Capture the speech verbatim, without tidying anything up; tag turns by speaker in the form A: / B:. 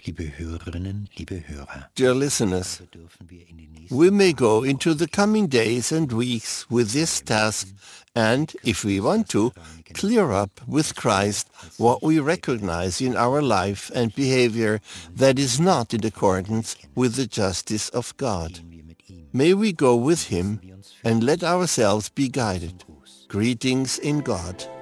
A: Liebe Hörerinnen, liebe Hörer,
B: Dear listeners,
A: so dürfen wir in die nächsten
B: we may go into the coming days and weeks with this task and, if we want to, clear up with Christ what we recognize in our life and behavior that is not in accordance with the justice of God.
A: gehen wir mit ihm.
B: May we go with Him
A: Wir uns für
B: and let ourselves be guided. Greetings in God.